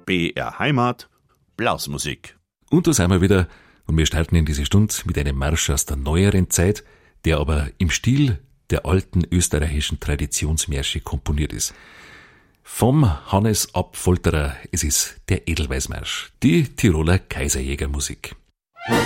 BR Heimat, Blasmusik. Und da sind wir wieder und wir starten in diese Stunde mit einem Marsch aus der neueren Zeit, der aber im Stil der alten österreichischen Traditionsmärsche komponiert ist. Vom Hannes Abfolterer, es ist der Edelweißmarsch, die Tiroler Kaiserjägermusik.